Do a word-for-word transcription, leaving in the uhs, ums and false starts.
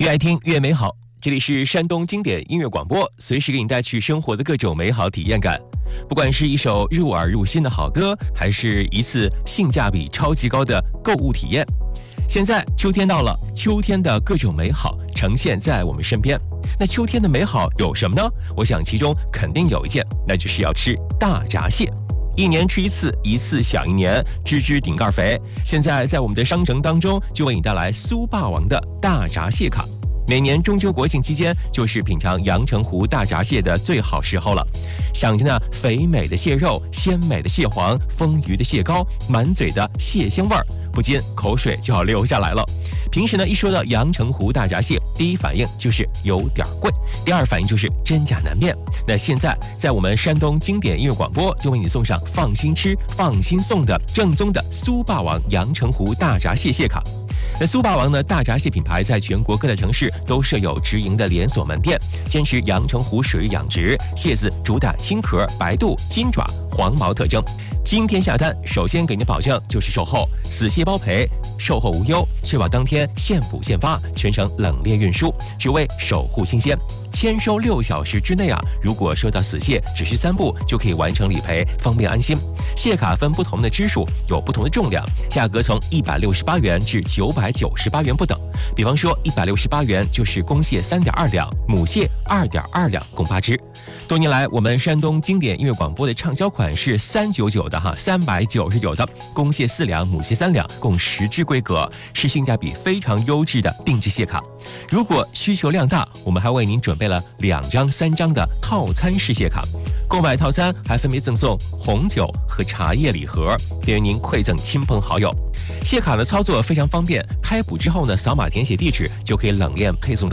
越爱听越美好。这里是山东经典音乐广播，随时给你带去生活的各种美好体验感。不管是一首入耳入心的好歌，还是一次性价比超级高的购物体验。现在秋天到了，秋天的各种美好呈现在我们身边。那秋天的美好有什么呢？我想其中肯定有一件，那就是要吃大闸蟹。一年吃一次，一次享一年，只只顶盖肥。现在在我们的商城当中，就为你带来苏霸王的大闸蟹卡。每年中秋国庆期间，就是品尝阳澄湖大闸蟹的最好时候了。想着呢，肥美的蟹肉、鲜美的蟹黄、丰腴的蟹膏、满嘴的蟹香味儿，不禁口水就要流下来了。平时呢，一说到阳澄湖大闸蟹，第一反应就是有点贵，第二反应就是真假难辨。那现在在我们山东经典音乐广播，就为你送上放心吃、放心送的正宗的苏霸王阳澄湖大闸蟹蟹卡。那苏霸王呢，大闸蟹品牌在全国各大城市都设有直营的连锁门店，坚持阳澄湖水域养殖，蟹子主打青壳、白肚、金爪、黄毛特征。今天下单，首先给您保证就是售后，死蟹包赔，售后无忧，确保当天现捕现发，全程冷链运输，只为守护新鲜。签收六小时之内啊，如果收到死蟹，只需三步就可以完成理赔，方便安心。蟹卡分不同的支数，有不同的重量，价格从一百六十八元至九百九十八元不等。比方说，一百六十八元就是公蟹三点二两，母蟹二点二两，共八只。多年来，我们山东经典音乐广播的畅销款是三九九的哈，三百九十九的公蟹四两，母蟹三两，共十只规格，是性价比非常优质的定制蟹卡。如果需求量大，我们还为您准备了两张、三张的套餐式蟹卡。购买套餐还分别赠送红酒和茶叶礼盒，便于您馈赠亲朋好友。蟹卡的操作非常方便，开捕之后呢，扫码填写地址就可以冷链配送到。